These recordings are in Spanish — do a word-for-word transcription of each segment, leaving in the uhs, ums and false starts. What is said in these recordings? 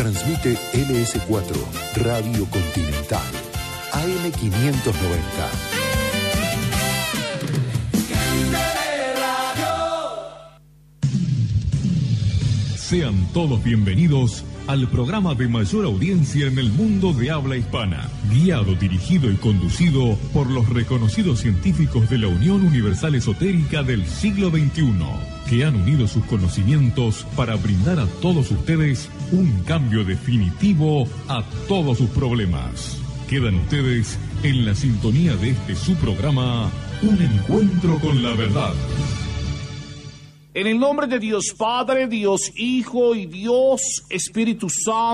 Transmite L S cuatro, Radio Continental, A M quinientos noventa. Sean todos bienvenidos al programa de mayor audiencia en el mundo de habla hispana, guiado, dirigido y conducido por los reconocidos científicos de la Unión Universal Esotérica del siglo veintiuno, que han unido sus conocimientos para brindar a todos ustedes un cambio definitivo a todos sus problemas. Quedan ustedes en la sintonía de este su programa, Un Encuentro con la Verdad. En el nombre de Dios Padre, Dios Hijo y Dios Espíritu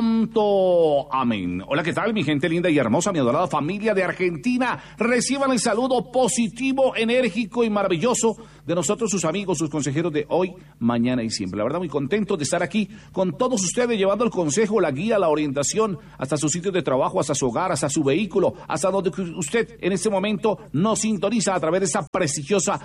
Santo. Amén. Hola, ¿qué tal, mi gente linda y hermosa, mi adorada familia de Argentina? Reciban el saludo positivo, enérgico y maravilloso de nosotros, sus amigos, sus consejeros de hoy, mañana y siempre. La verdad, muy contento de estar aquí con todos ustedes, llevando el consejo, la guía, la orientación, hasta su sitio de trabajo, hasta su hogar, hasta su vehículo, hasta donde usted en este momento nos sintoniza a través de esa prestigiosa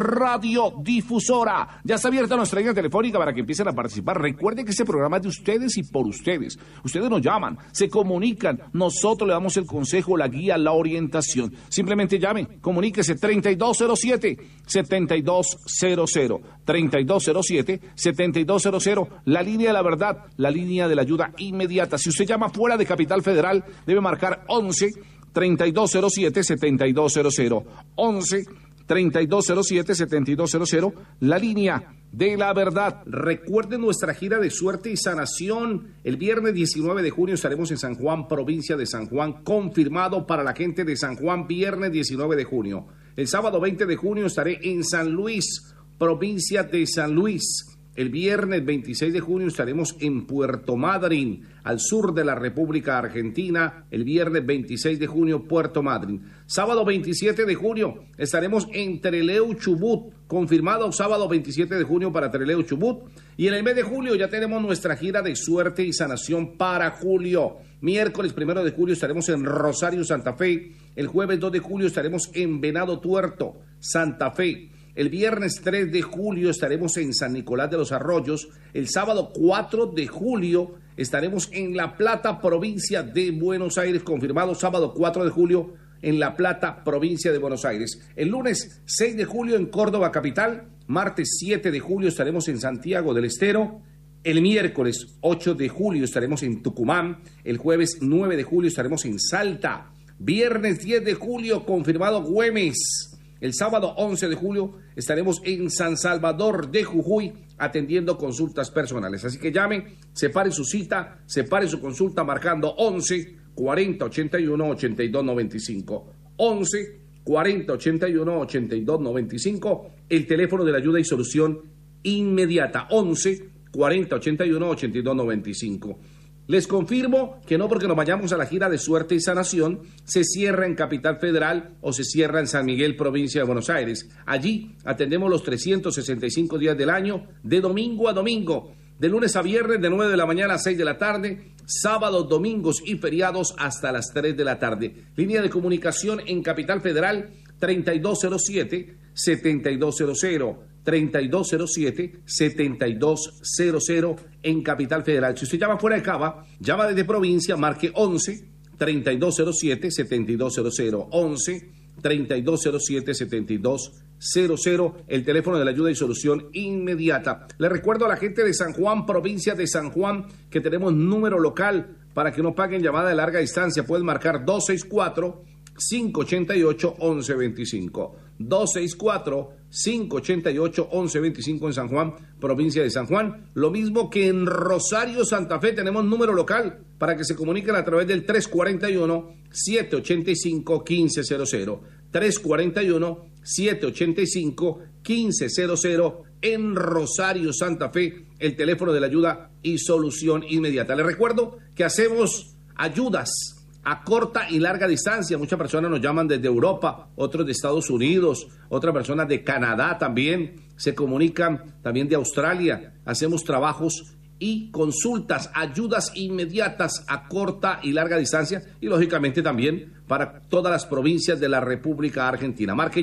radiodifusora. Ya está abierta nuestra línea telefónica para que empiecen a participar. Recuerden que este programa es de ustedes y por ustedes. Ustedes nos llaman, se comunican, nosotros le damos el consejo, la guía, la orientación. Simplemente llamen, comuníquese treinta y dos cero siete, setenta y dos cero cero, treinta y dos cero siete, setenta y dos cero cero, la línea de la verdad, la línea de la ayuda inmediata. Si usted llama fuera de Capital Federal, debe marcar once, treinta y dos cero siete, setenta y dos cero cero, once, treinta y dos cero siete, setenta y dos cero cero, la línea de la verdad. Recuerden nuestra gira de suerte y sanación. El viernes diecinueve de junio estaremos en San Juan, provincia de San Juan, confirmado para la gente de San Juan, viernes diecinueve de junio. El sábado veinte de junio estaré en San Luis, provincia de San Luis. El viernes veintiséis de junio estaremos en Puerto Madryn, al sur de la República Argentina. El viernes veintiséis de junio, Puerto Madryn. Sábado veintisiete de junio estaremos en Trelew, Chubut, confirmado sábado veintisiete de junio para Trelew, Chubut. Y en el mes de julio ya tenemos nuestra gira de suerte y sanación para julio. Miércoles primero de julio estaremos en Rosario, Santa Fe. El jueves dos de julio estaremos en Venado Tuerto, Santa Fe. El viernes tres de julio estaremos en San Nicolás de los Arroyos. El sábado cuatro de julio estaremos en La Plata, provincia de Buenos Aires, confirmado sábado cuatro de julio en La Plata, provincia de Buenos Aires. El lunes seis de julio en Córdoba capital. Martes siete de julio estaremos en Santiago del Estero. El miércoles ocho de julio estaremos en Tucumán. El jueves nueve de julio estaremos en Salta. Viernes diez de julio confirmado Güemes. El sábado once de julio estaremos en San Salvador de Jujuy atendiendo consultas personales. Así que llamen, separe su cita, separe su consulta marcando once, cuarenta, ochenta y uno, ochenta y dos, noventa y cinco. once, cuarenta, ochenta y uno, ochenta y dos, noventa y cinco. El teléfono de la ayuda y solución inmediata. once, cuarenta, ochenta y uno, ochenta y dos, noventa y cinco. Les confirmo que no porque nos vayamos a la gira de suerte y sanación se cierra en Capital Federal o se cierra en San Miguel, provincia de Buenos Aires. Allí atendemos los trescientos sesenta y cinco días del año, de domingo a domingo, de lunes a viernes, de nueve de la mañana a seis de la tarde, sábados, domingos y feriados hasta las tres de la tarde. Línea de comunicación en Capital Federal treinta y dos cero siete, setenta y dos cero cero. treinta y dos cero siete, setenta y dos cero cero en Capital Federal. Si usted llama fuera de Cava, llama desde provincia, marque once, treinta y dos cero siete, setenta y dos cero cero, once, treinta y dos cero siete, setenta y dos cero cero, el teléfono de la ayuda y solución inmediata. Le recuerdo a la gente de San Juan, provincia de San Juan, que tenemos número local para que no paguen llamada de larga distancia. Pueden marcar dos seis cuatro, cinco ocho ocho, once veinticinco. dos seis cuatro, cinco ocho ocho, once veinticinco en San Juan, provincia de San Juan. Lo mismo que en Rosario, Santa Fe, tenemos número local para que se comuniquen a través del tres cuatro uno, siete ocho cinco, uno cinco cero cero. tres cuatro uno, siete ocho cinco, uno cinco cero cero en Rosario, Santa Fe, el teléfono de la ayuda y solución inmediata. Les recuerdo que hacemos ayudas a corta y larga distancia. Muchas personas nos llaman desde Europa, otros de Estados Unidos, otras personas de Canadá también, se comunican también de Australia. Hacemos trabajos y consultas, ayudas inmediatas a corta y larga distancia y lógicamente también para todas las provincias de la República Argentina. Marque ya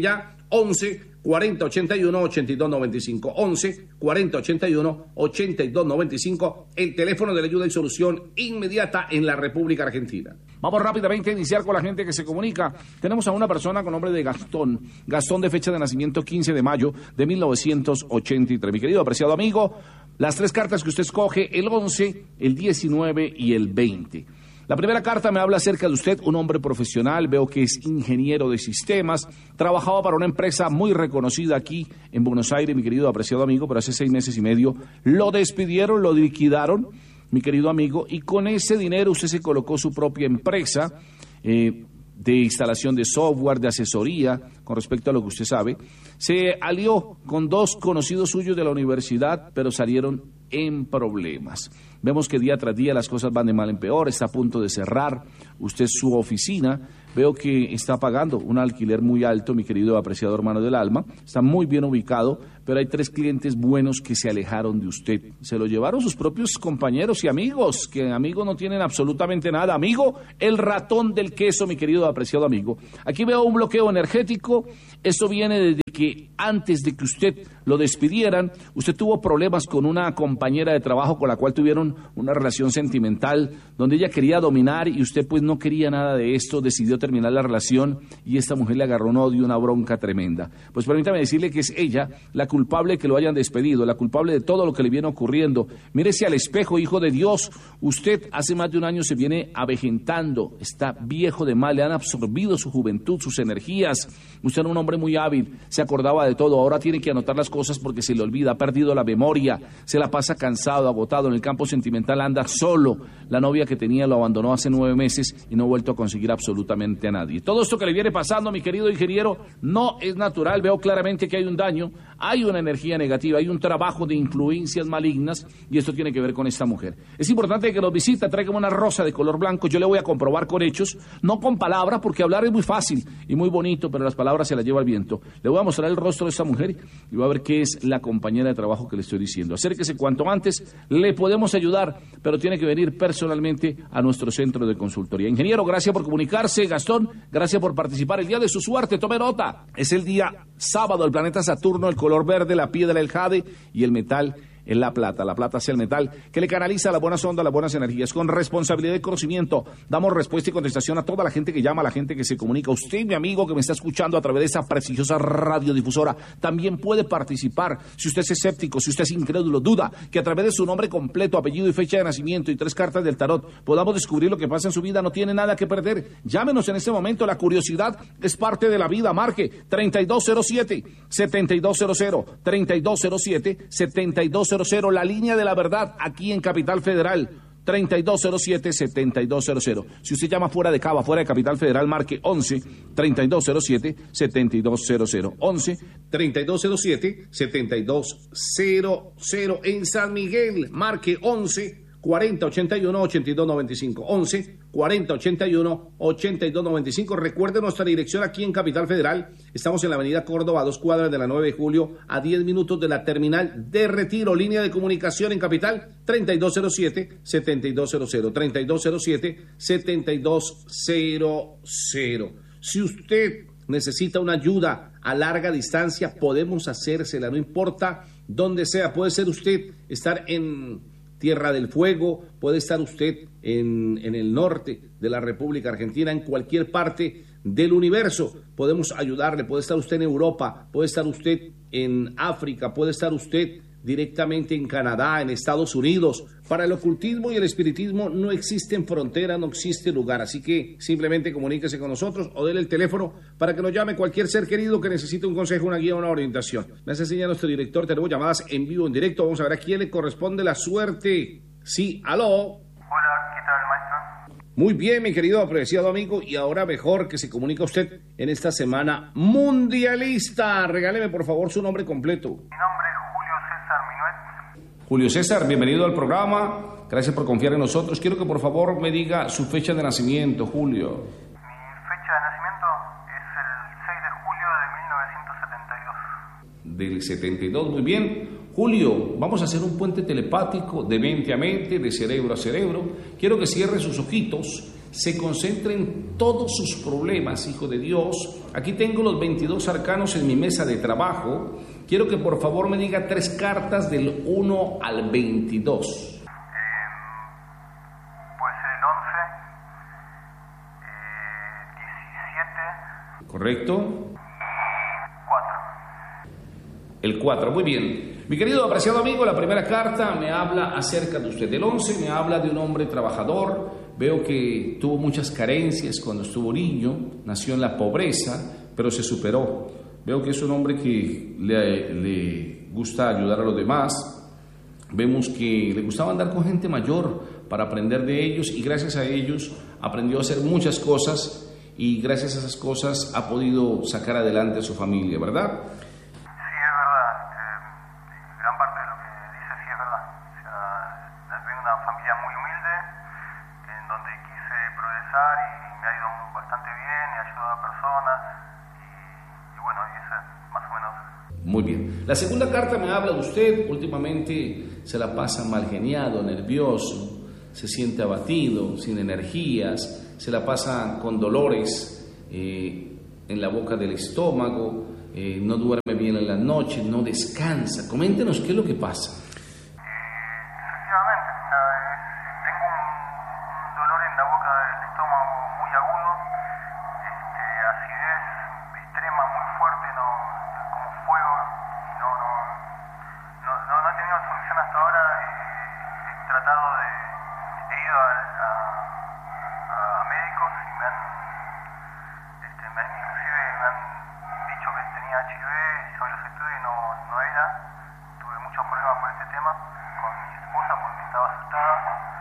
once cuarenta ochenta y uno ochenta y dos noventa y cinco. once cuarenta ochenta y uno ochenta y dos noventa y cinco, el teléfono de la ayuda y solución inmediata en la República Argentina. Vamos rápidamente a iniciar con la gente que se comunica. Tenemos a una persona con nombre de Gastón. Gastón, de fecha de nacimiento quince de mayo de mil novecientos ochenta y tres. Mi querido apreciado amigo, las tres cartas que usted escoge, el once, el diecinueve y el veinte. La primera carta me habla acerca de usted, un hombre profesional, veo que es ingeniero de sistemas, trabajaba para una empresa muy reconocida aquí en Buenos Aires, mi querido apreciado amigo, pero hace seis meses y medio lo despidieron, lo liquidaron, mi querido amigo, y con ese dinero usted se colocó su propia empresa eh, de instalación de software, de asesoría, con respecto a lo que usted sabe. Se alió con dos conocidos suyos de la universidad, pero salieron en problemas. Vemos que día tras día las cosas van de mal en peor, está a punto de cerrar usted su oficina, veo que está pagando un alquiler muy alto, mi querido apreciado hermano del alma, está muy bien ubicado, pero hay tres clientes buenos que se alejaron de usted, se lo llevaron sus propios compañeros y amigos, que amigos no tienen absolutamente nada. Amigo, el ratón del queso, mi querido apreciado amigo. Aquí veo un bloqueo energético, esto viene desde que antes de que usted lo despidieran, usted tuvo problemas con una compañera de trabajo con la cual tuvieron una relación sentimental, donde ella quería dominar y usted pues no quería nada de esto, decidió terminar la relación y esta mujer le agarró un odio, una bronca tremenda. Pues permítame decirle que es ella la culpable de que lo hayan despedido, la culpable de todo lo que le viene ocurriendo. Mírese al espejo, hijo de Dios, usted hace más de un año se viene avejentando, está viejo de mal, le han absorbido su juventud, sus energías, usted era un hombre muy hábil, se acordaba de todo, ahora tiene que anotar las cosas porque se le olvida, ha perdido la memoria, se la pasa cansado, agotado, en el campo sentimental anda solo, la novia que tenía lo abandonó hace nueve meses y no ha vuelto a conseguir absolutamente a nadie. Todo esto que le viene pasando, mi querido ingeniero, no es natural, veo claramente que hay un daño, hay una energía negativa, hay un trabajo de influencias malignas y esto tiene que ver con esta mujer. Es importante que nos visita, traiga una rosa de color blanco, yo le voy a comprobar con hechos, no con palabras, porque hablar es muy fácil y muy bonito, pero las palabras se las lleva el viento. Le voy a mostrar el rostro de esta mujer y va a ver qué es la compañera de trabajo que le estoy diciendo. Acérquese cuanto antes, le podemos ayudar, pero tiene que venir personalmente a nuestro centro de consultoría. Ingeniero, gracias por comunicarse. Gastón, gracias por participar. El día de su suerte, tome nota, es el día sábado, el planeta Saturno, el color verde, la piedra, el jade y el metal es la plata. La plata es el metal que le canaliza las buenas ondas, las buenas energías. Con responsabilidad y conocimiento damos respuesta y contestación a toda la gente que llama, a la gente que se comunica. Usted, mi amigo, que me está escuchando a través de esa prestigiosa radiodifusora, también puede participar. Si usted es escéptico, si usted es incrédulo, duda que a través de su nombre completo, apellido y fecha de nacimiento y tres cartas del tarot podamos descubrir lo que pasa en su vida, no tiene nada que perder. Llámenos en este momento, la curiosidad es parte de la vida. Marque treinta y dos cero siete, setenta y dos cero cero, treinta y dos cero siete, setenta y dos cero cero, la línea de la verdad aquí en Capital Federal, treinta y dos cero siete, setenta y dos cero cero. Si usted llama fuera de Cava, fuera de Capital Federal, marque once, treinta y dos cero siete, setenta y dos cero cero. once, treinta y dos cero siete, setenta y dos cero cero. En San Miguel, marque once, cuarenta ochenta y uno, ochenta y dos noventa y cinco. once, cuarenta ochenta y uno, ochenta y dos noventa y cinco. Recuerde nuestra dirección aquí en Capital Federal. Estamos en la avenida Córdoba, a dos cuadras de la nueve de julio, a diez minutos de la terminal de Retiro. Línea de comunicación en Capital, treinta y dos cero siete, setenta y dos cero cero. treinta y dos cero siete, setenta y dos cero cero. Si usted necesita una ayuda a larga distancia, podemos hacérsela, no importa dónde sea. Puede ser usted estar en Tierra del Fuego, puede estar usted en, en el norte de la República Argentina, en cualquier parte del universo, podemos ayudarle. Puede estar usted en Europa, puede estar usted en África, puede estar usted directamente en Canadá, en Estados Unidos. Para el ocultismo y el espiritismo no existen fronteras, no existe lugar, así que simplemente comuníquese con nosotros o déle el teléfono para que nos llame cualquier ser querido que necesite un consejo, una guía, una orientación. Me hace señal nuestro director, tenemos llamadas en vivo, en directo, vamos a ver a quién le corresponde la suerte. Sí, aló. Hola, ¿qué tal, maestro? Muy bien, mi querido apreciado amigo, y ahora mejor que se comunica usted en esta semana mundialista. Regáleme por favor su nombre completo. Mi nombre es Julio César Minuet. Julio César, bienvenido al programa, gracias por confiar en nosotros. Quiero que por favor me diga su fecha de nacimiento, Julio. Mi fecha de nacimiento es el seis de julio de mil novecientos setenta y dos. Del setenta y dos, muy bien. Julio, vamos a hacer un puente telepático de mente a mente, de cerebro a cerebro. Quiero que cierre sus ojitos se concentre en todos sus problemas, hijo de Dios. Aquí tengo los veintidós arcanos en mi mesa de trabajo. Quiero que por favor me diga tres cartas del uno al veintidós. Eh, puede ser el once, eh, diecisiete. ¿Correcto? cuatro. El cuatro, muy bien. Mi querido apreciado amigo, la primera carta me habla acerca de usted. El once me habla de un hombre trabajador. Veo que tuvo muchas carencias cuando estuvo niño, nació en la pobreza, pero se superó. Veo que es un hombre que le, le gusta ayudar a los demás. Vemos que le gustaba andar con gente mayor para aprender de ellos y gracias a ellos aprendió a hacer muchas cosas y gracias a esas cosas ha podido sacar adelante a su familia, ¿verdad? Sí, es verdad. Eh, gran parte de lo que dice sí es verdad. O sea, vengo de una familia muy humilde, en donde quise progresar y me ha ido bastante bien, he ayudado a personas y, y bueno, y eso es más o menos. Muy bien. La segunda carta me habla de usted. Últimamente se la pasa mal geniado, nervioso, se siente abatido, sin energías, se la pasa con dolores eh, en la boca del estómago, eh, no duerme bien en la noche, no descansa. Coméntenos qué es lo que pasa. Efectivamente, tengo un, un dolor en la boca del estómago muy agudo, este, acidez extrema muy fuerte, no, como fuego, y no, no, no, no, no he tenido solución hasta ahora. He, he tratado de, he ido a, a, a médicos y me han, este, me han, inclusive me han dicho que tenía H I V, hice los estudios y no, no era. Tuve muchos problemas por este tema con mi esposa porque estaba asustada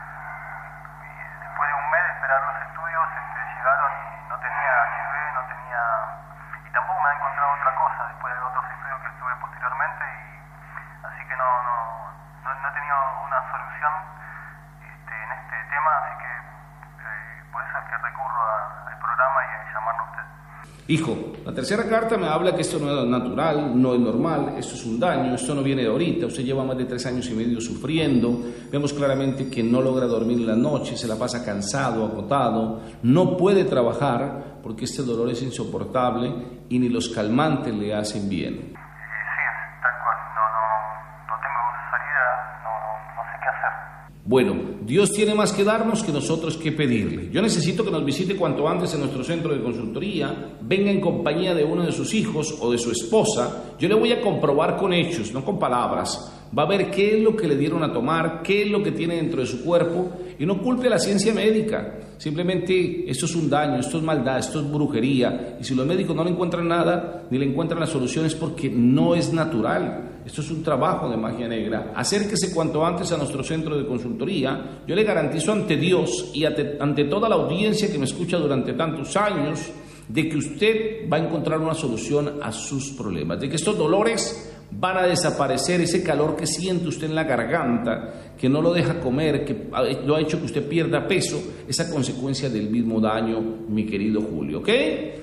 y después de un mes de esperar los estudios este, llegaron y no tenía H I V, no tenía, y tampoco me han encontrado otra cosa después de otros estudios que tuve posteriormente, y así que no, no, no, no he tenido una solución este, en este tema, así que eh, por eso es que recurro a, al programa y a llamarlo a usted. Hijo, la tercera carta me habla que esto no es natural, no es normal, esto es un daño, esto no viene de ahorita, usted lleva más de tres años y medio sufriendo, vemos claramente que no logra dormir en la noche, se la pasa cansado, agotado, no puede trabajar porque este dolor es insoportable y ni los calmantes le hacen bien. Eh, sí, tal cual, no, no, no tengo salida, no, no, no sé qué hacer. Bueno, Dios tiene más que darnos que nosotros que pedirle. Yo necesito que nos visite cuanto antes en nuestro centro de consultoría, venga en compañía de uno de sus hijos o de su esposa. Yo le voy a comprobar con hechos, no con palabras. Va a ver qué es lo que le dieron a tomar, qué es lo que tiene dentro de su cuerpo y no culpe a la ciencia médica. Simplemente esto es un daño, esto es maldad, esto es brujería. Y si los médicos no le encuentran nada, ni le encuentran las soluciones porque no es natural. Esto es un trabajo de magia negra. Acérquese cuanto antes a nuestro centro de consultoría. Yo le garantizo ante Dios y ante, ante toda la audiencia que me escucha durante tantos años, de que usted va a encontrar una solución a sus problemas, de que estos dolores van a desaparecer, ese calor que siente usted en la garganta, que no lo deja comer, que lo ha hecho que usted pierda peso, esa consecuencia del mismo daño, mi querido Julio, ¿ok? Ok,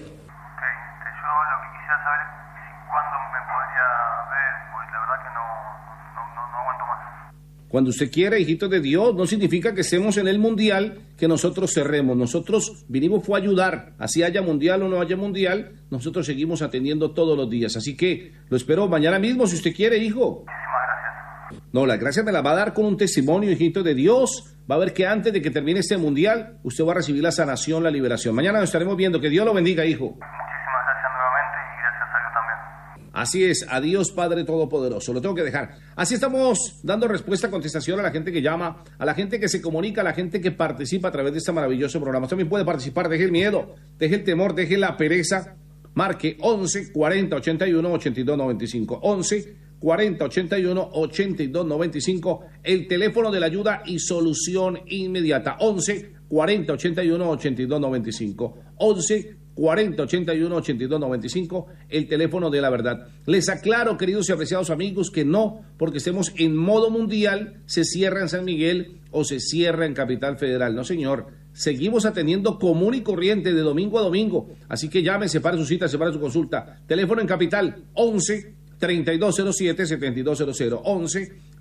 este, yo lo que quisiera saber es si cuándo me podría ver, porque la verdad que no, no, no, no aguanto más. Cuando usted quiera, hijitos de Dios, no significa que estemos en el mundial, que nosotros cerremos. Nosotros vinimos fue a ayudar, así haya mundial o no haya mundial, nosotros seguimos atendiendo todos los días. Así que lo espero mañana mismo si usted quiere, hijo. Muchísimas gracias. No, la gracia me la va a dar con un testimonio, hijito de Dios. Va a ver que antes de que termine este mundial, usted va a recibir la sanación, la liberación. Mañana nos estaremos viendo. Que Dios lo bendiga, hijo. Muchísimas gracias nuevamente y gracias a Dios también. Así es, adiós Padre Todopoderoso, lo tengo que dejar. Así estamos dando respuesta, contestación a la gente que llama, a la gente que se comunica, a la gente que participa a través de este maravilloso programa. Usted también puede participar, deje el miedo, deje el temor, deje la pereza. Marque once cuarenta ochenta y uno ochenta y dos noventa y cinco, once cuarenta ochenta y uno ochenta y dos noventa y cinco, el teléfono de la ayuda y solución inmediata, once cuarenta ochenta y uno ochenta y dos noventa y cinco, once cuarenta ochenta y uno ochenta y dos noventa y cinco, el teléfono de la verdad. Les aclaro, queridos y apreciados amigos, que no porque estemos en modo mundial se cierra en San Miguel o se cierra en Capital Federal. No, señor, seguimos atendiendo común y corriente de domingo a domingo, así que llamen, separe su cita, separe su consulta. Teléfono en Capital, once treinta y dos cero siete setenta y dos cero cero, once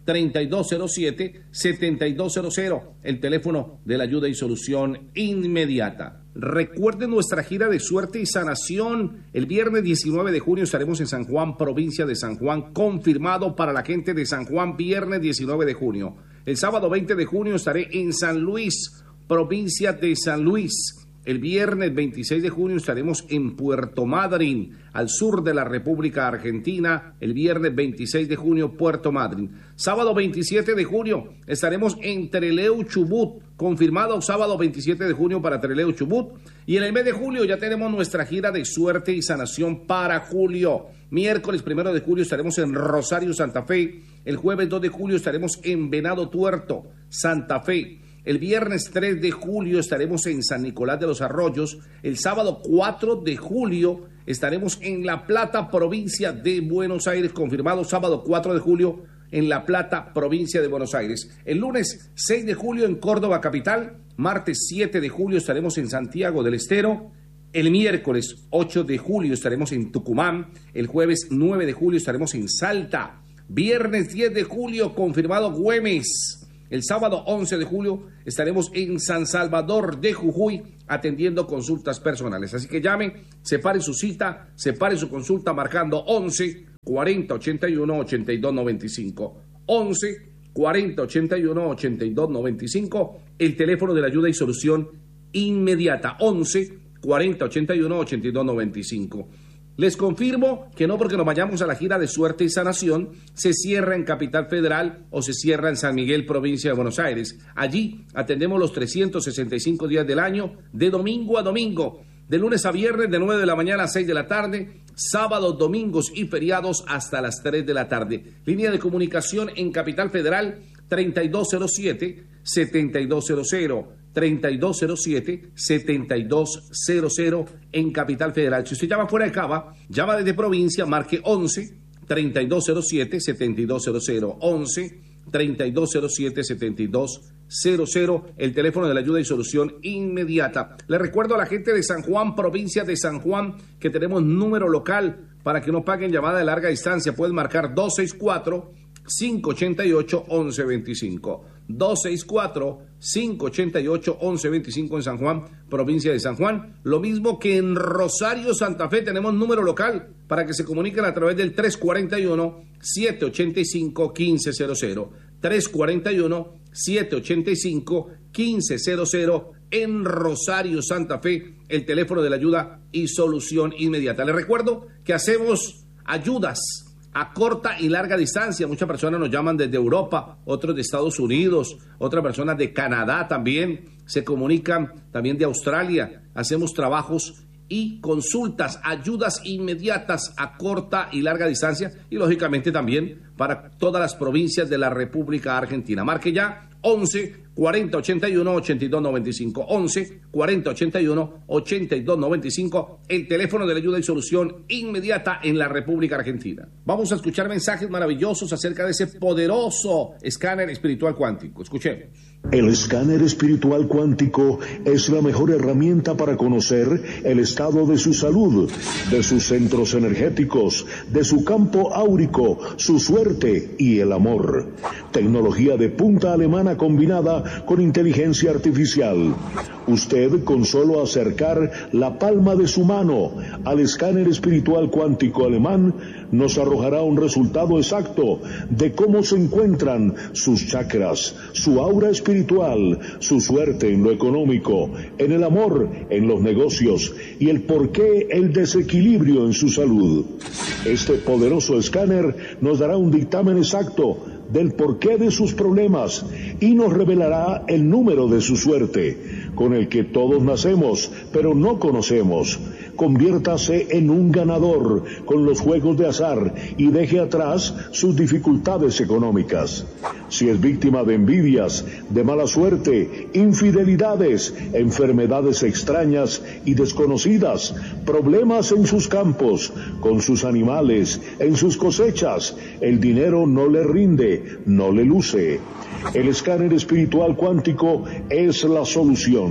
treinta y dos cero siete, setenta y dos cero cero, el teléfono de la ayuda y solución inmediata. Recuerden nuestra gira de suerte y sanación. El viernes diecinueve de junio estaremos en San Juan, provincia de San Juan, confirmado para la gente de San Juan, viernes diecinueve de junio. El sábado veinte de junio estaré en San Luis, provincia de San Luis. El viernes veintiséis de junio estaremos en Puerto Madryn, al sur de la República Argentina. El viernes veintiséis de junio, Puerto Madryn. Sábado veintisiete de junio estaremos en Trelew, Chubut. Confirmado sábado veintisiete de junio para Trelew, Chubut. Y en el mes de julio ya tenemos nuestra gira de suerte y sanación para julio. Miércoles primero de julio estaremos en Rosario, Santa Fe. El jueves dos de julio estaremos en Venado Tuerto, Santa Fe. El viernes tres de julio estaremos en San Nicolás de los Arroyos. El sábado cuatro de julio estaremos en La Plata, provincia de Buenos Aires. Confirmado sábado cuatro de julio en La Plata, provincia de Buenos Aires. El lunes seis de julio en Córdoba, capital. Martes siete de julio estaremos en Santiago del Estero. El miércoles ocho de julio estaremos en Tucumán. El jueves nueve de julio estaremos en Salta. Viernes diez de julio confirmado Güemes. El sábado once de julio estaremos en San Salvador de Jujuy atendiendo consultas personales. Así que llame, separe su cita, separe su consulta marcando once cuarenta ochenta y uno ochenta y dos noventa y cinco. once cuarenta ochenta y uno ochenta y dos noventa y cinco, el teléfono de la ayuda y solución inmediata. once cuarenta ochenta y uno ochenta y dos noventa y cinco. Les confirmo que no porque nos vayamos a la gira de suerte y sanación se cierra en Capital Federal o se cierra en San Miguel, provincia de Buenos Aires. Allí atendemos los trescientos sesenta y cinco días del año, de domingo a domingo, de lunes a viernes de nueve de la mañana a seis de la tarde, sábados, domingos y feriados hasta las tres de la tarde. Línea de comunicación en Capital Federal treinta y dos cero siete, setenta y dos cero cero. treinta y dos cero siete, setenta y dos cero cero en Capital Federal. Si usted llama fuera de Cava, llama desde provincia, marque once treinta y dos cero siete, setenta y dos cero cero. once treinta y dos cero siete, setenta y dos cero cero, el teléfono de la ayuda y solución inmediata. Le recuerdo a la gente de San Juan, provincia de San Juan, que tenemos número local para que no paguen llamada de larga distancia. Pueden marcar dos seis cuatro, cinco ocho ocho, once veinticinco. dos seis cuatro, cinco ocho ocho, once veinticinco en San Juan, provincia de San Juan. Lo mismo que en Rosario, Santa Fe, tenemos número local para que se comuniquen a través del tres cuatro uno, siete ocho cinco, uno cinco cero cero. tres cuatro uno, siete ocho cinco, uno cinco cero cero en Rosario, Santa Fe, el teléfono de la ayuda y solución inmediata. Les recuerdo que hacemos ayudas a corta y larga distancia. Muchas personas nos llaman desde Europa, otros de Estados Unidos, otras personas de Canadá también, se comunican también de Australia. Hacemos trabajos y consultas, ayudas inmediatas a corta y larga distancia y lógicamente también para todas las provincias de la República Argentina. Marque ya once cuarenta ochenta y uno ochenta y dos noventa y cinco, once cuarenta ochenta y uno ochenta y dos noventa y cinco, el teléfono de la ayuda y solución inmediata en la República Argentina. Vamos a escuchar mensajes maravillosos acerca de ese poderoso escáner espiritual cuántico. Escuchemos. El escáner espiritual cuántico es la mejor herramienta para conocer el estado de su salud, de sus centros energéticos, de su campo áurico, su suerte y el amor. Tecnología de punta alemana combinada con inteligencia artificial. Usted, con solo acercar la palma de su mano al escáner espiritual cuántico alemán, nos arrojará un resultado exacto de cómo se encuentran sus chakras, su aura espiritual, su suerte en lo económico, en el amor, en los negocios y el porqué el desequilibrio en su salud. Este poderoso escáner nos dará un dictamen exacto del porqué de sus problemas y nos revelará el número de su suerte, con el que todos nacemos, pero no conocemos. Conviértase en un ganador con los juegos de azar y deje atrás sus dificultades económicas. Si es víctima de envidias, de mala suerte, infidelidades, enfermedades extrañas y desconocidas, problemas en sus campos, con sus animales, en sus cosechas, el dinero no le rinde, no le luce. El escáner espiritual cuántico es la solución.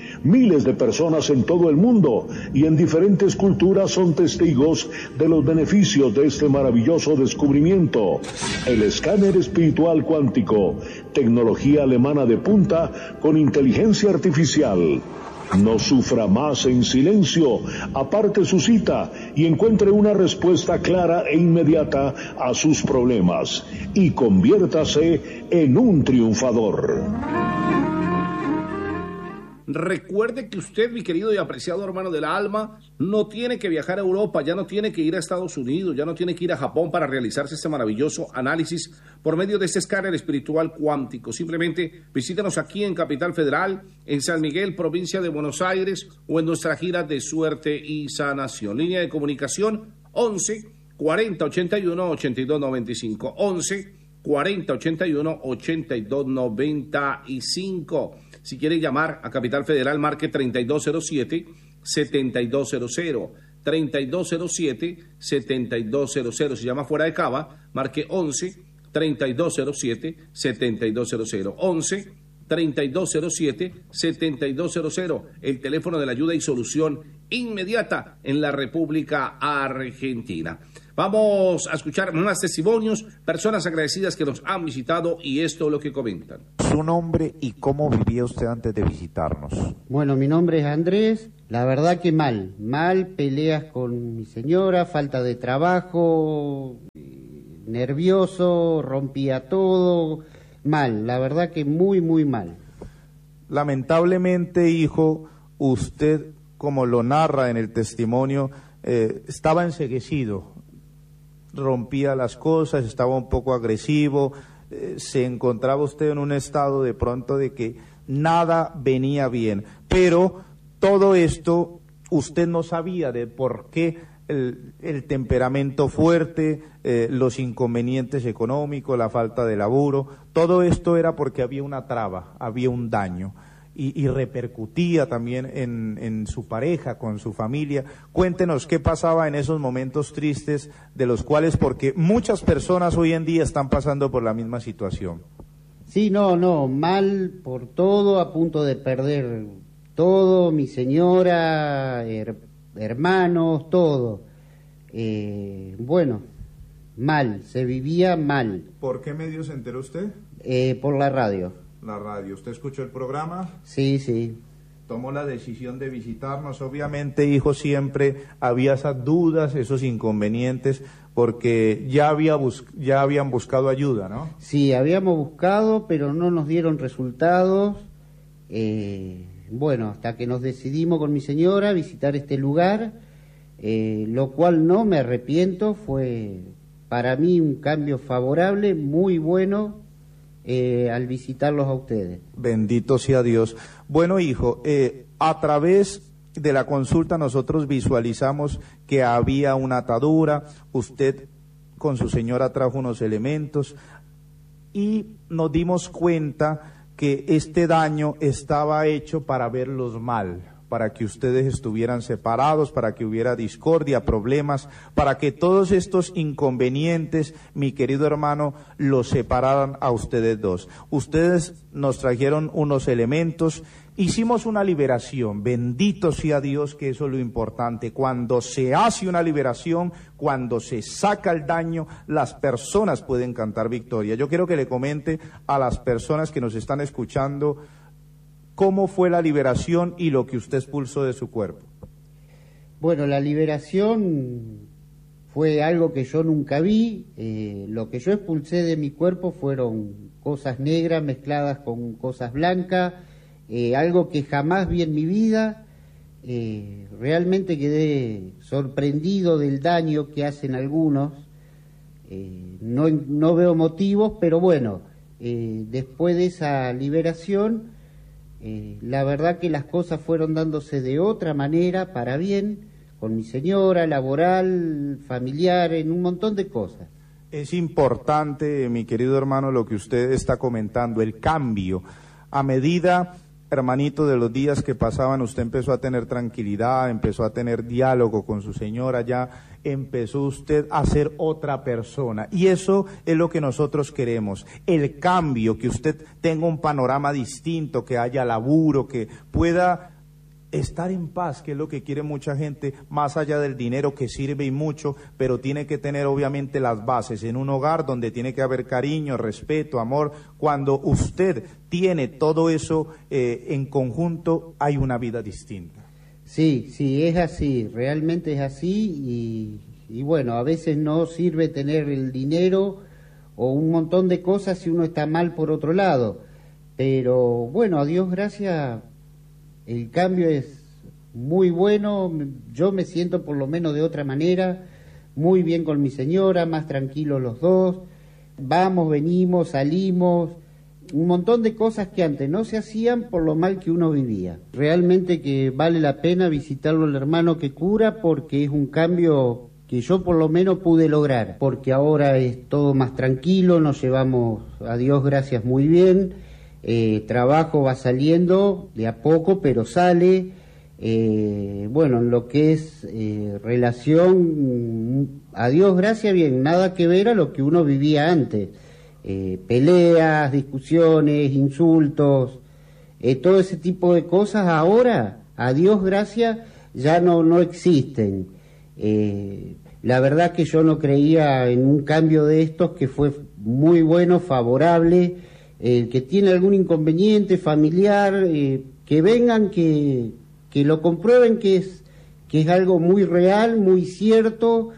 Miles de personas en todo el mundo y en diferentes culturas son testigos de los beneficios de este maravilloso descubrimiento. El escáner espiritual cuántico, tecnología alemana de punta con inteligencia artificial. No sufra más en silencio, aparte su cita y encuentre una respuesta clara e inmediata a sus problemas y conviértase en un triunfador. Recuerde que usted, mi querido y apreciado hermano del alma, no tiene que viajar a Europa, ya no tiene que ir a Estados Unidos, ya no tiene que ir a Japón para realizarse este maravilloso análisis por medio de este escáner espiritual cuántico. Simplemente visítanos aquí en Capital Federal, en San Miguel, provincia de Buenos Aires, o en nuestra gira de suerte y sanación. Línea de comunicación once cuarenta ochenta y uno ochenta y dos noventa y cinco. once cuarenta ochenta y uno ochenta y dos noventa y cinco. Si quiere llamar a Capital Federal, marque treinta y dos cero siete, setenta y dos cero cero. treinta y dos cero siete, setenta y dos cero cero. Si llama fuera de Cava, marque once treinta y dos cero siete, setenta y dos cero cero. once treinta y dos cero siete, setenta y dos cero cero. El teléfono de la ayuda y solución inmediata en la República Argentina. Vamos a escuchar más testimonios, personas agradecidas que nos han visitado y esto es lo que comentan. Su nombre y cómo vivía usted antes de visitarnos. Bueno, mi nombre es Andrés, la verdad que mal, mal, peleas con mi señora, falta de trabajo, nervioso, rompía todo, mal, la verdad que muy, muy mal. Lamentablemente, hijo, usted, como lo narra en el testimonio, eh, estaba enceguecido. Rompía las cosas, estaba un poco agresivo, eh, se encontraba usted en un estado de pronto de que nada venía bien, pero todo esto usted no sabía de por qué el, el temperamento fuerte, eh, los inconvenientes económicos, la falta de laburo, todo esto era porque había una traba, había un daño. Y, y repercutía también en, en su pareja, con su familia. Cuéntenos qué pasaba en esos momentos tristes de los cuales, porque muchas personas hoy en día están pasando por la misma situación. Sí, no, no, mal por todo, a punto de perder todo, mi señora, her, hermanos, todo. Eh, bueno, mal, se vivía mal. ¿Por qué medio se enteró usted? Eh, por la radio. La radio. ¿Usted escuchó el programa? Sí, sí. Tomó la decisión de visitarnos. Obviamente, hijo, siempre había esas dudas, esos inconvenientes, porque ya había bus- ya habían buscado ayuda, ¿no? Sí, habíamos buscado, pero no nos dieron resultados. Eh, bueno, hasta que nos decidimos con mi señora a visitar este lugar, eh, lo cual no me arrepiento, fue para mí un cambio favorable, muy bueno. Eh, al visitarlos a ustedes. Bendito sea Dios. Bueno, hijo, eh, a través de la consulta nosotros visualizamos que había una atadura, usted con su señora trajo unos elementos y nos dimos cuenta que este daño estaba hecho para verlos mal, para que ustedes estuvieran separados, para que hubiera discordia, problemas, para que todos estos inconvenientes, mi querido hermano, los separaran a ustedes dos. Ustedes nos trajeron unos elementos, hicimos una liberación, bendito sea Dios, que eso es lo importante. Cuando se hace una liberación, cuando se saca el daño, las personas pueden cantar victoria. Yo quiero que le comente a las personas que nos están escuchando ¿cómo fue la liberación y lo que usted expulsó de su cuerpo? Bueno, la liberación fue algo que yo nunca vi. Eh, lo que yo expulsé de mi cuerpo fueron cosas negras mezcladas con cosas blancas, eh, algo que jamás vi en mi vida. Eh, realmente quedé sorprendido del daño que hacen algunos. Eh, no, no veo motivos, pero bueno, eh, después de esa liberación... Eh, la verdad que las cosas fueron dándose de otra manera, para bien, con mi señora, laboral, familiar, en un montón de cosas. Es importante, mi querido hermano, lo que usted está comentando, el cambio. A medida, hermanito, de los días que pasaban, usted empezó a tener tranquilidad, empezó a tener diálogo con su señora, ya empezó usted a ser otra persona. Y eso es lo que nosotros queremos, el cambio, que usted tenga un panorama distinto, que haya laburo, que pueda estar en paz, que es lo que quiere mucha gente, más allá del dinero que sirve y mucho, pero tiene que tener obviamente las bases en un hogar donde tiene que haber cariño, respeto, amor. Cuando usted tiene todo eso eh, en conjunto, hay una vida distinta. Sí, sí, es así, realmente es así y, y bueno, a veces no sirve tener el dinero o un montón de cosas si uno está mal por otro lado, pero bueno, a Dios gracias, el cambio es muy bueno, yo me siento por lo menos de otra manera, muy bien con mi señora, más tranquilos los dos, vamos, venimos, salimos, un montón de cosas que antes no se hacían por lo mal que uno vivía. Realmente que vale la pena visitarlo al hermano que cura porque es un cambio que yo por lo menos pude lograr, porque ahora es todo más tranquilo, nos llevamos, a Dios gracias, muy bien, eh, trabajo va saliendo de a poco, pero sale, eh, bueno, en lo que es eh, relación, a Dios gracias, bien, nada que ver a lo que uno vivía antes. Eh, peleas, discusiones, insultos, eh, todo ese tipo de cosas ahora, a Dios gracias, ya no, no existen. Eh, la verdad que yo no creía en un cambio de estos que fue muy bueno, favorable, el eh, que tiene algún inconveniente familiar, eh, que vengan, que, que lo comprueben que es, que es algo muy real, muy cierto,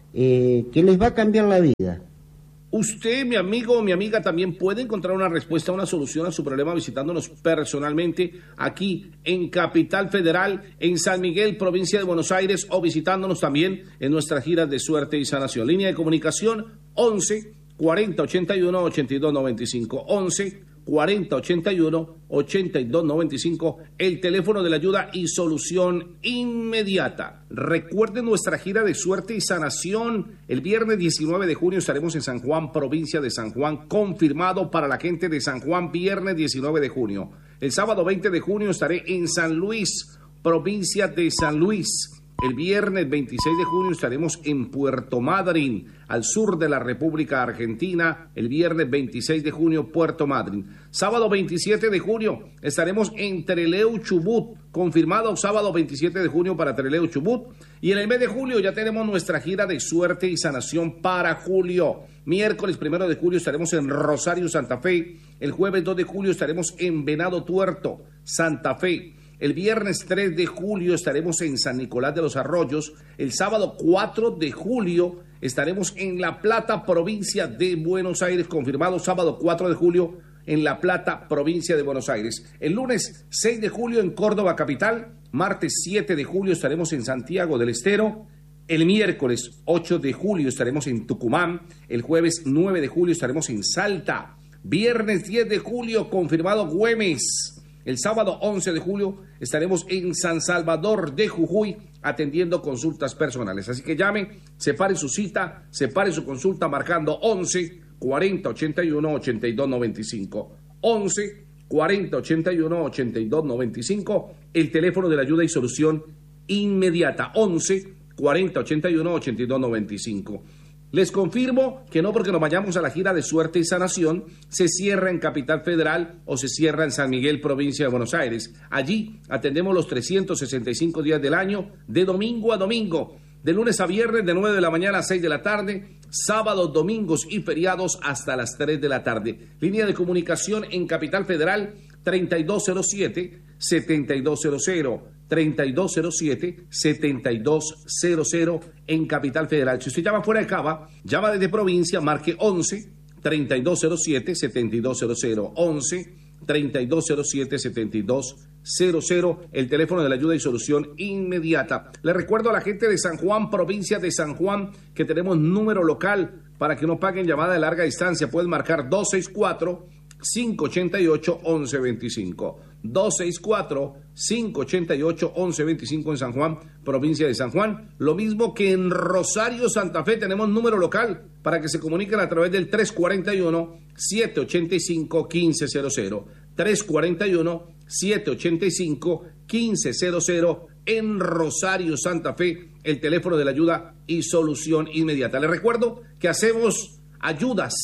eh, que les va a cambiar la vida. Usted, mi amigo o mi amiga, también puede encontrar una respuesta, una solución a su problema visitándonos personalmente aquí en Capital Federal, en San Miguel, provincia de Buenos Aires, o visitándonos también en nuestras giras de suerte y sanación. Línea de comunicación once cuarenta ochenta y uno ochenta y dos noventa y cinco, once cuarenta ochenta y uno ochenta y dos noventa y cinco, el teléfono de la ayuda y solución inmediata. Recuerden nuestra gira de suerte y sanación. El viernes diecinueve de junio estaremos en San Juan, provincia de San Juan, confirmado para la gente de San Juan, viernes diecinueve de junio. El sábado veinte de junio estaré en San Luis, provincia de San Luis. El viernes veintiséis de junio estaremos en Puerto Madryn, al sur de la República Argentina. El viernes veintiséis de junio, Puerto Madryn. Sábado veintisiete de junio estaremos en Trelew, Chubut. Confirmado sábado veintisiete de junio para Trelew, Chubut. Y en el mes de julio ya tenemos nuestra gira de suerte y sanación para julio. Miércoles primero de julio estaremos en Rosario, Santa Fe. El jueves dos de julio estaremos en Venado Tuerto, Santa Fe. El viernes tres de julio estaremos en San Nicolás de los Arroyos. El sábado cuatro de julio estaremos en La Plata, provincia de Buenos Aires. Confirmado sábado cuatro de julio en La Plata, provincia de Buenos Aires. El lunes seis de julio en Córdoba, capital. Martes siete de julio estaremos en Santiago del Estero. El miércoles ocho de julio estaremos en Tucumán. El jueves nueve de julio estaremos en Salta. Viernes diez de julio confirmado Güemes. El sábado once de julio estaremos en San Salvador de Jujuy atendiendo consultas personales. Así que llame, separe su cita, separe su consulta marcando once cuarenta ochenta y uno ochenta y dos noventa y cinco. once cuarenta ochenta y uno ochenta y dos noventa y cinco, el teléfono de la ayuda y solución inmediata. once cuarenta ochenta y uno ochenta y dos noventa y cinco. Les confirmo que no porque nos vayamos a la gira de suerte y sanación se cierra en Capital Federal o se cierra en San Miguel, provincia de Buenos Aires. Allí atendemos los trescientos sesenta y cinco días del año, de domingo a domingo, de lunes a viernes, de nueve de la mañana a seis de la tarde, sábados, domingos y feriados hasta las tres de la tarde. Línea de comunicación en Capital Federal treinta y dos cero siete, setenta y dos cero cero. treinta y dos cero siete, setenta y dos cero cero en Capital Federal. Si usted llama fuera de Cava, llama desde provincia, marque once treinta y dos cero siete, setenta y dos cero cero. once treinta y dos cero siete, setenta y dos cero cero, el teléfono de la ayuda y solución inmediata. Le recuerdo a la gente de San Juan, provincia de San Juan, que tenemos número local para que no paguen llamada de larga distancia. Pueden marcar dos seis cuatro, cinco ocho ocho, once veinticinco. dos seis cuatro, cinco ocho ocho, once veinticinco en San Juan, provincia de San Juan. Lo mismo que en Rosario, Santa Fe, tenemos número local para que se comuniquen a través del tres cuatro uno, siete ocho cinco, uno cinco cero cero. tres cuatro uno, siete ocho cinco, uno cinco cero cero en Rosario, Santa Fe, el teléfono de la ayuda y solución inmediata. Les recuerdo que hacemos ayudas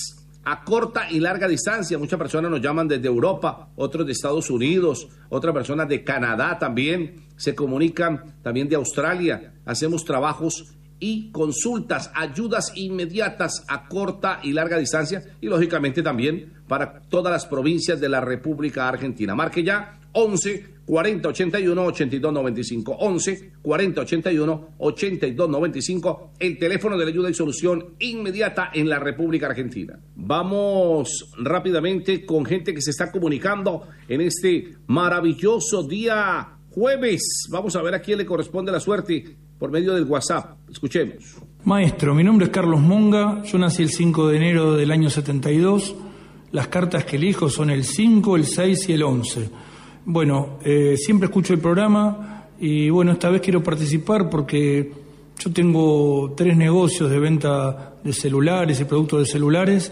a corta y larga distancia. Muchas personas nos llaman desde Europa, otros de Estados Unidos, otras personas de Canadá también, se comunican también de Australia. Hacemos trabajos y consultas, ayudas inmediatas a corta y larga distancia y lógicamente también para todas las provincias de la República Argentina. Marque ya once cuarenta ochenta y uno ochenta y dos noventa y cinco, once cuarenta ochenta y uno ochenta y dos noventa y cinco, el teléfono de la ayuda y solución inmediata en la República Argentina. Vamos rápidamente con gente que se está comunicando en este maravilloso día jueves. Vamos a ver a quién le corresponde la suerte por medio del WhatsApp. Escuchemos. Maestro, mi nombre es Carlos Monga, yo nací el cinco de enero del año setenta y dos, las cartas que elijo son el cinco, el seis y el once. Bueno, eh, siempre escucho el programa y bueno, esta vez quiero participar porque yo tengo tres negocios de venta de celulares y productos de celulares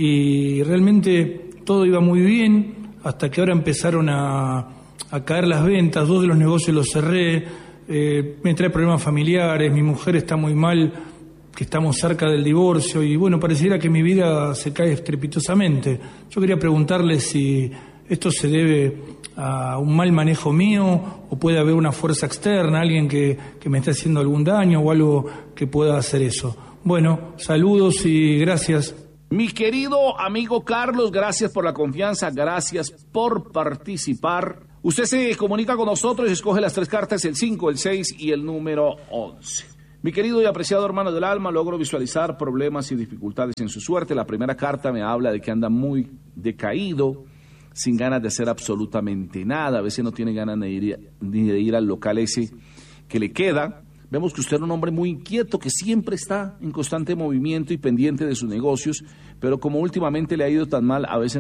y realmente todo iba muy bien hasta que ahora empezaron a, a caer las ventas, dos de los negocios los cerré. Eh, me trae problemas familiares, mi mujer está muy mal, que estamos cerca del divorcio y bueno, pareciera que mi vida se cae estrepitosamente. Yo quería preguntarle si esto se debe a un mal manejo mío o puede haber una fuerza externa, alguien que, que me esté haciendo algún daño o algo que pueda hacer eso. Bueno, saludos y gracias. Mi querido amigo Carlos, gracias por la confianza, gracias por participar. Usted se comunica con nosotros y escoge las tres cartas, el cinco, el seis y el número once. Mi querido y apreciado hermano del alma, logro visualizar problemas y dificultades en su suerte. La primera carta me habla de que anda muy decaído, sin ganas de hacer absolutamente nada. A veces no tiene ganas de ir, ni de ir al local ese que le queda. Vemos que usted es un hombre muy inquieto, que siempre está en constante movimiento y pendiente de sus negocios, pero como últimamente le ha ido tan mal, a veces